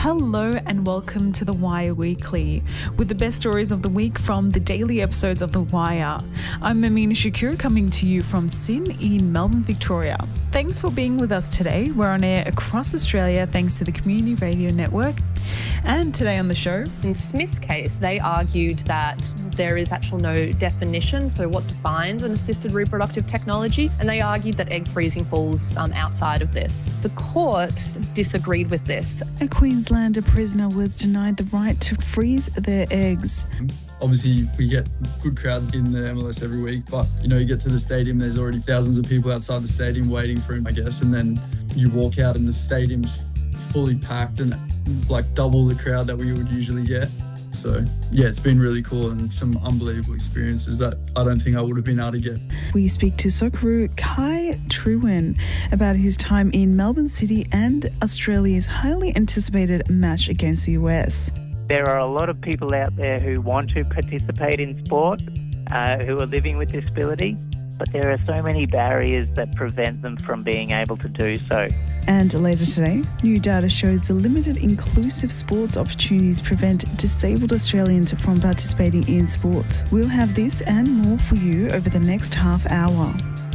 Hello and welcome to The Wire Weekly, with the best stories of the week from the daily episodes of The Wire. I'm Amina Shakur, coming to you from Sin in Melbourne, Victoria. Thanks for being with us today. We're on air across Australia thanks to the Community Radio Network. And today on the show, in Smith's case, they argued that there is actually no definition, so what defines an assisted reproductive technology, and they argued that egg freezing falls outside of this. The court disagreed with this. A Queenslander prisoner was denied the right to freeze their eggs. Obviously, we get good crowds in the MLS every week, but, you get to the stadium, there's already thousands of people outside the stadium waiting for him, I guess, and then you walk out and the stadium's fully packed and like double the crowd that we would usually get. So, yeah, it's been really cool and some unbelievable experiences that I don't think I would have been able to get. We speak to Socceroo Kai Trewin about his time in Melbourne City and Australia's highly anticipated match against the US. There are a lot of people out there who want to participate in sport, who are living with disability, but there are so many barriers that prevent them from being able to do so. And later today, new data shows the limited inclusive sports opportunities prevent disabled Australians from participating in sports. We'll have this and more for you over the next half hour.